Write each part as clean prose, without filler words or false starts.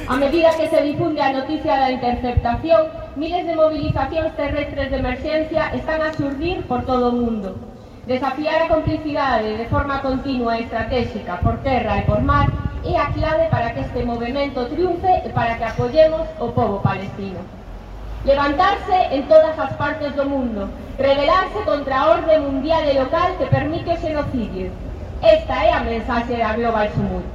A medida que se difunde a noticia da interceptación, miles de movilizacións terrestres de emerxencia están a xurdir por todo o mundo. Desafiar a complicidade de forma continua e estratégica por terra e por mar é a clave para que este movimento triunfe e para que apoyemos o pobo palestino. Levantarse en todas as partes do mundo, rebelarse contra a orde mundial e local que permite o xenocidio. Esta é a mensaxe da Global Sumut.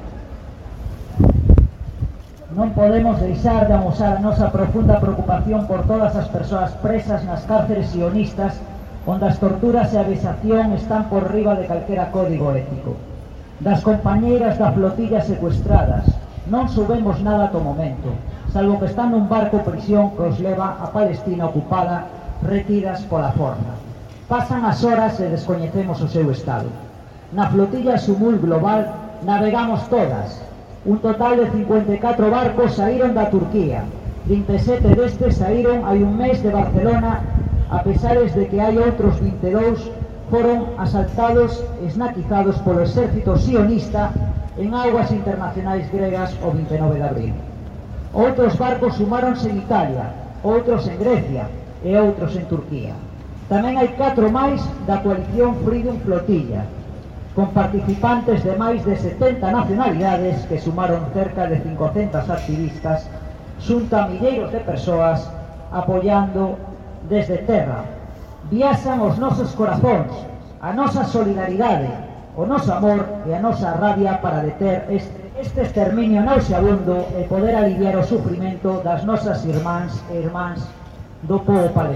Non podemos deixar de amosar a nosa profunda preocupación por todas as persoas presas nas cárceres sionistas onde as torturas e a vexación están por riba de calquera código ético. Das compañeiras da flotilla secuestradas non subemos nada ata o momento, salvo que están nun barco prisión que os leva a Palestina ocupada, retidas pola forza. Pasan as horas e descoñecemos o seu estado. Na flotilla Sumul Global navegamos todas. Un total de 54 barcos saíron da Turquía. 27 destes saíron hai un mes de Barcelona, a pesares de que hai outros 22 foron asaltados e esnaquizados polo exército sionista en augas internacionais gregas o 29 de abril. Outros barcos sumáronse en Italia, outros en Grecia e outros en Turquía. Tamén hai 4 máis da coalición Freedom Flotilla, con participantes de máis de 70 nacionalidades que sumaron cerca de 500 activistas xunto a milleiros de persoas apoiando desde terra. Viaxan os nosos corazóns, a nosa solidaridade, o noso amor e a nosa rabia para deter este exterminio nauseabundo e poder aliviar o sufrimento das nosas irmáns e irmáns do povo palestino.